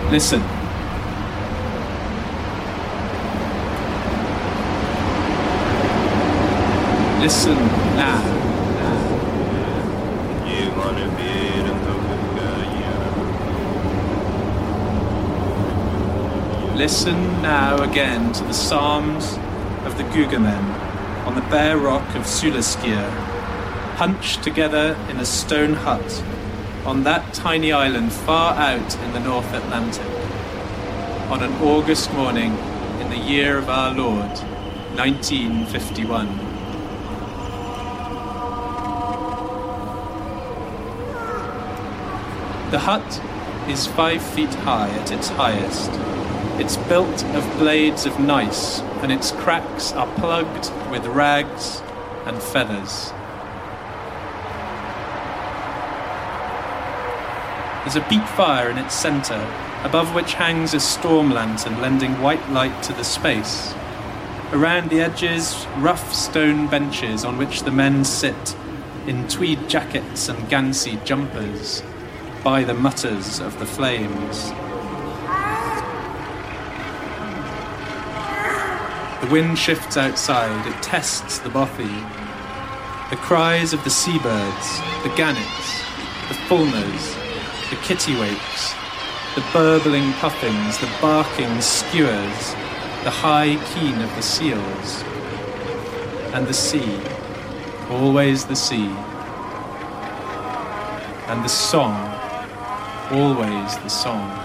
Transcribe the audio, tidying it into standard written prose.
Listen. Listen now. Listen now again to the psalms of the Gugamen on the bare rock of Sulaskir, hunched together in a stone hut on that tiny island far out in the North Atlantic, on an August morning in the year of our Lord, 1951. The hut is 5 feet high at its highest. It's built of blades of gneiss, and its cracks are plugged with rags and feathers. There's a peat fire in its centre, above which hangs a storm lantern lending white light to the space. Around the edges, rough stone benches on which the men sit in tweed jackets and Gansi jumpers by the mutters of the flames. The wind shifts outside, it tests the bothy. The cries of the seabirds, the gannets, the fulmars, the kittiwakes, the burbling puffins, the barking skewers, the high keen of the seals, and the sea, always the sea, and the song, always the song.